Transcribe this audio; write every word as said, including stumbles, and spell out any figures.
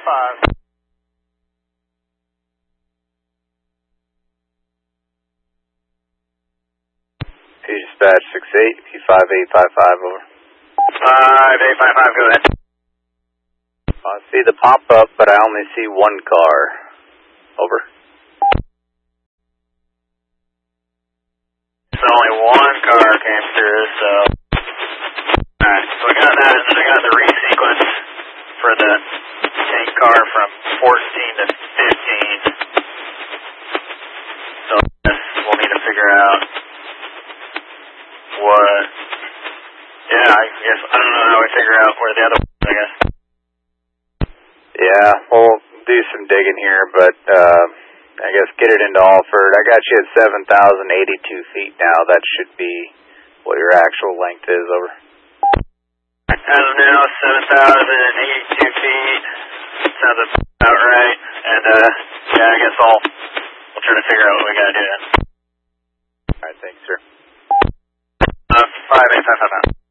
five. P dispatch six eight, P five eight five five, over. five eight five five, go ahead. I see the pop-up, but I only see one car. Over. So only one car came through, so... Alright, so we got that, and then I got the resequence for the tank car from fourteen to fifteen. So I guess we'll need to figure out what... Yeah, I guess, I don't know how we figure out where the other one, I guess. Yeah, we'll do some digging here, but uh, I guess get it into Alford. I got you at seven thousand eighty-two feet now. That should be what your actual length is, over. As of now, seven thousand eighty-two feet. Sounds about right. And, uh, yeah, I guess I'll, we'll try to figure out what we gotta do then. Alright, thanks, sir. Uh, five eight five five.